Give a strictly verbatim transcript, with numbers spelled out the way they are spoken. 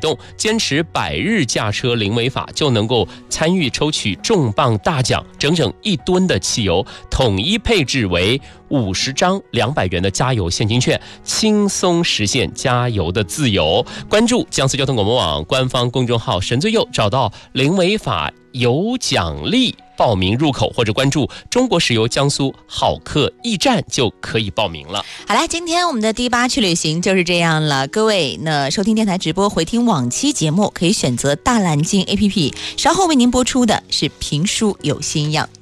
动，坚持百日驾车零违法，就能够参与抽取重磅大奖，整整一吨的汽油，统一配置为五十张两百元的加油现金券，轻松实现加油的自由。关注江苏交通广播网官方公众号神最右，找到零违法有奖励报名入口，或者关注中国石油江苏好客驿站就可以报名了。 好啦，今天我们的第八去旅行就是这样了。各位呢，收听电台直播回听往期节目可以选择大蓝鲸 A P P， 稍后为您播出的是评书有新样。